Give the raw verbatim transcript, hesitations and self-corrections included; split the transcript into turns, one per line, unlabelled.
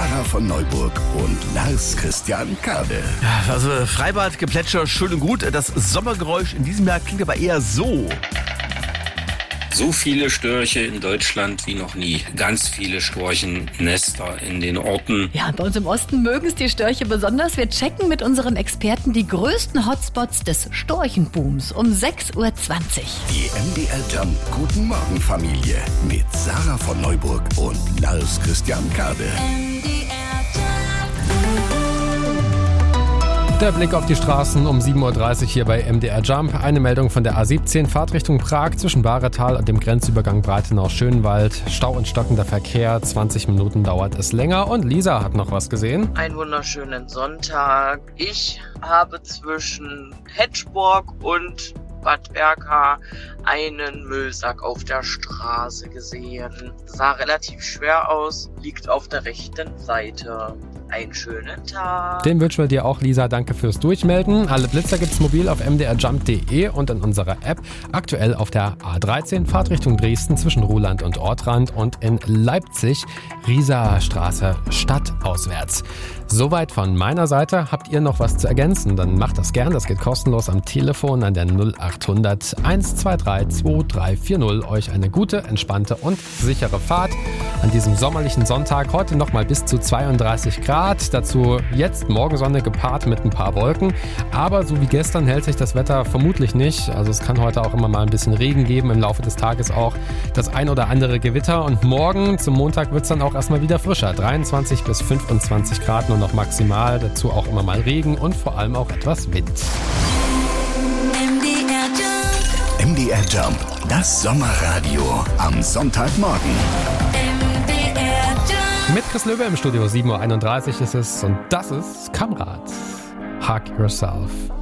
Sarah von Neuburg und Lars Christian Kade.
Also Freibad, Geplätscher, schön und gut. Das Sommergeräusch in diesem Jahr klingt aber eher so.
So viele Störche in Deutschland wie noch nie. Ganz viele Storchennester in den Orten.
Ja, bei uns im Osten mögen es die Störche besonders. Wir checken mit unserem Experten die größten Hotspots des Storchenbooms um sechs Uhr zwanzig.
Die M D R Jump Guten Morgen Familie mit Sarah von Neuburg und Lars Christian Kade.
Der Blick auf die Straßen um sieben Uhr dreißig hier bei M D R Jump. Eine Meldung von der A siebzehn, Fahrt Richtung Prag zwischen Bahretal und dem Grenzübergang Breitenau-Schönwald. Stau und stockender Verkehr, zwanzig Minuten dauert es länger. Und Lisa hat noch was gesehen.
Einen wunderschönen Sonntag. Ich habe zwischen Hetschburg und Bad Berka einen Müllsack auf der Straße gesehen. Sah relativ schwer aus, liegt auf der rechten Seite. Einen schönen Tag.
Den wünschen wir dir auch, Lisa. Danke fürs Durchmelden. Alle Blitzer gibt's mobil auf m d r jump punkt d e und in unserer App. Aktuell auf der A dreizehn, Fahrt Richtung Dresden zwischen Ruhland und Ortrand und in Leipzig, Rieser Straße stadtauswärts. Soweit von meiner Seite. Habt ihr noch was zu ergänzen? Dann macht das gern. Das geht kostenlos am Telefon an der null acht hundert eins zwei drei zwei drei vier null. Euch eine gute, entspannte und sichere Fahrt an diesem sommerlichen Sonntag. Heute noch mal bis zu zweiunddreißig Grad. Dazu jetzt Morgensonne gepaart mit ein paar Wolken. Aber so wie gestern hält sich das Wetter vermutlich nicht. Also es kann heute auch immer mal ein bisschen Regen geben. Im Laufe des Tages auch das ein oder andere Gewitter. Und morgen zum Montag wird es dann auch erstmal wieder frischer. dreiundzwanzig bis fünfundzwanzig Grad nur noch maximal. Dazu auch immer mal Regen und vor allem auch etwas Wind.
M D R Jump, das Sommerradio am Sonntagmorgen.
Mit Chris Löwe im Studio, sieben Uhr einunddreißig ist es und das ist Kamrat. Hug Yourself.